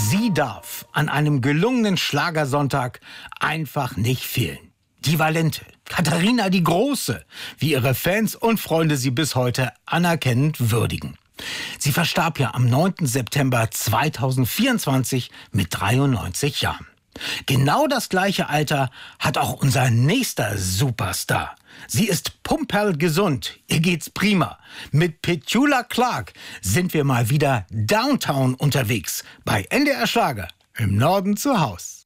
Sie darf an einem gelungenen Schlagersonntag einfach nicht fehlen. Die Valente, Katharina die Große, wie ihre Fans und Freunde sie bis heute anerkennend würdigen. Sie verstarb ja am 9. September 2024 mit 93 Jahren. Genau das gleiche Alter hat auch unser nächster Superstar. Sie ist pumperlgesund, ihr geht's prima. Mit Petula Clark sind wir mal wieder downtown unterwegs bei NDR Schlager im Norden zu Haus.